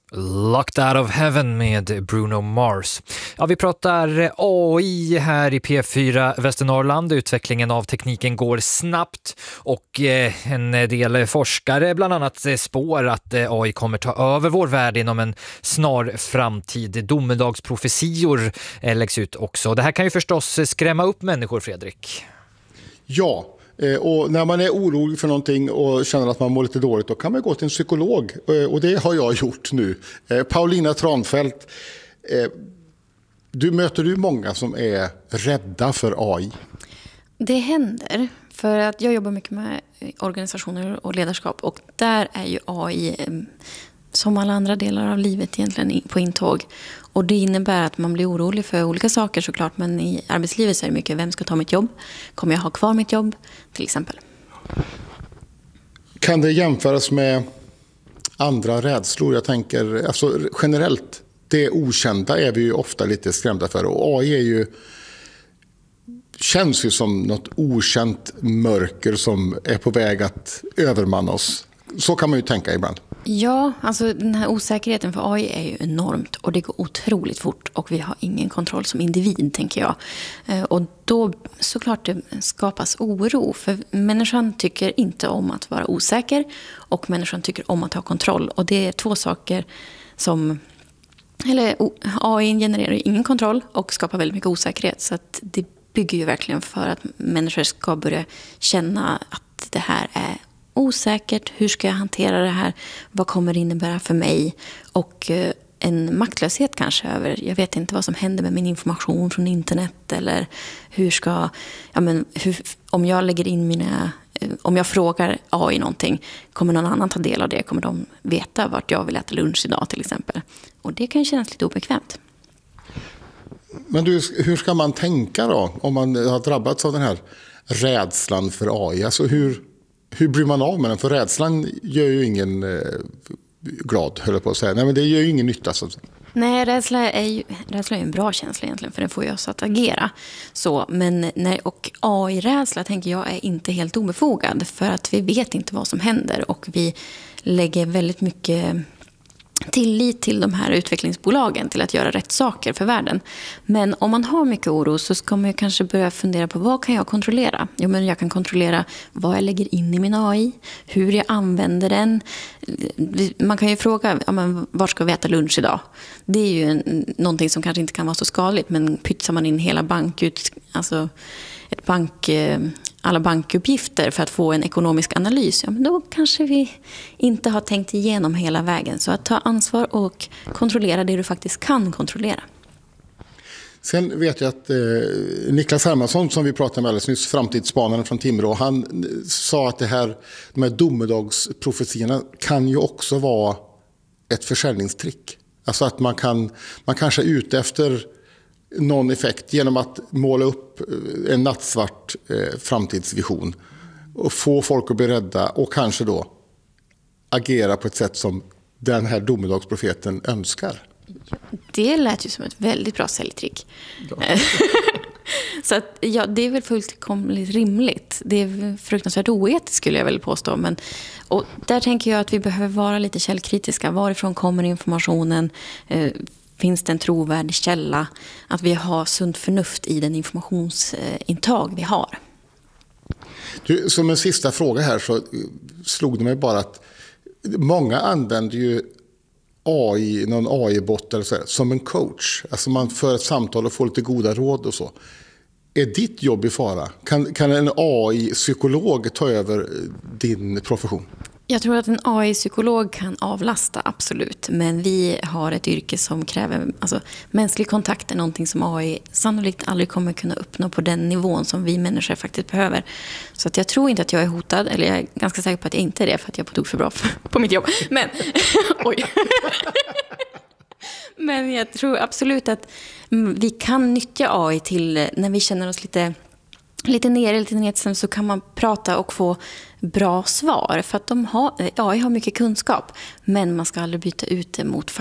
Locked Out of Heaven med Bruno Mars. Ja, vi pratar AI här i P4 Västernorrland. Utvecklingen av tekniken går snabbt och en del forskare bland annat spår att AI kommer ta över vår värld inom en snar framtid. Domedagsprofetior läggs ut också. Det här kan ju förstås skrämma upp människor, Fredrik. Ja. Och när man är orolig för någonting och känner att man mår lite dåligt, då kan man gå till en psykolog. Och det har jag gjort nu. Paulina Tranfeldt, möter du många som är rädda för AI? Det händer. För att jag jobbar mycket med organisationer och ledarskap. Och där är ju AI som alla andra delar av livet egentligen på intåg. Och det innebär att man blir orolig för olika saker såklart. Men i arbetslivet så är det mycket, vem ska ta mitt jobb? Kommer jag ha kvar mitt jobb? Till exempel. Kan det jämföras med andra rädslor? Jag tänker, alltså generellt, det okända är vi ju ofta lite skrämda för. Och AI känns ju som något okänt mörker som är på väg att övermanna oss. Så kan man ju tänka ibland. Ja, alltså den här osäkerheten för AI är ju enormt och det går otroligt fort och vi har ingen kontroll som individ, tänker jag. Och då såklart det skapas oro, för människan tycker inte om att vara osäker och människan tycker om att ha kontroll. Och det är två saker som, eller AI genererar ju ingen kontroll och skapar väldigt mycket osäkerhet, så att det bygger ju verkligen för att människor ska börja känna att det här är osäkert, hur ska jag hantera det här, vad kommer det innebära för mig, och en maktlöshet kanske över, jag vet inte vad som händer med min information från internet, eller om jag lägger in om jag frågar AI någonting, kommer någon annan ta del av det, kommer de veta vart jag vill äta lunch idag till exempel, och det kan kännas lite obekvämt. Men hur ska man tänka då om man har drabbats av den här rädslan för AI? Alltså hur blir man av med den? För rädslan gör ju ingen glad, höll jag på att säga. Nej, men det gör ju ingen nytta. Så. Nej, rädsla är ju en bra känsla egentligen, för den får ju oss att agera. Och AI-rädsla tänker jag är inte helt obefogad, för att vi vet inte vad som händer och vi lägger väldigt mycket tillit till de här utvecklingsbolagen till att göra rätt saker för världen. Men om man har mycket oro så ska man ju kanske börja fundera på, vad kan jag kontrollera? Jo, men jag kan kontrollera vad jag lägger in i min AI, hur jag använder den. Man kan ju fråga, var ska vi äta lunch idag? Det är ju någonting som kanske inte kan vara så skadligt, men pytsar man in hela alla bankuppgifter för att få en ekonomisk analys, ja, men då kanske vi inte har tänkt igenom hela vägen. Så att ta ansvar och kontrollera det du faktiskt kan kontrollera. Sen vet jag att Niklas Hermansson, som vi pratade med alldeles nyss, framtidsspanaren från Timrå, han sa att de här domedagsprofetiorna kan ju också vara ett försäljningstrick. Alltså att man kanske är ute efter någon effekt genom att måla upp en nattsvart framtidsvision och få folk att bli rädda och kanske då agera på ett sätt som den här domedagsprofeten önskar. Det lät ju som ett väldigt bra säljtrick. Ja. Så att, ja, det är väl fullkomligt rimligt. Det är fruktansvärt oetiskt, skulle jag väl påstå. Och där tänker jag att vi behöver vara lite källkritiska. Varifrån kommer informationen? Finns det en trovärdig källa? Att vi har sunt förnuft i den informationsintag vi har. Som en sista fråga här så slog det mig bara att många använder ju AI, någon AI-bot eller så här, som en coach. Alltså man för ett samtal och får lite goda råd och så. Är ditt jobb i fara? Kan en AI-psykolog ta över din profession? Jag tror att en AI-psykolog kan avlasta, absolut. Men vi har ett yrke som kräver, mänsklig kontakt är någonting som AI sannolikt aldrig kommer kunna uppnå på den nivån som vi människor faktiskt behöver. Så att jag tror inte att jag är hotad, eller jag är ganska säker på att jag inte är det, för att jag är på tok för bra på mitt jobb. Men, oj. Men jag tror absolut att vi kan nyttja AI till när vi känner oss lite nedstämda, så kan man prata och få bra svar, för att AI har mycket kunskap, men man ska aldrig byta ut det mot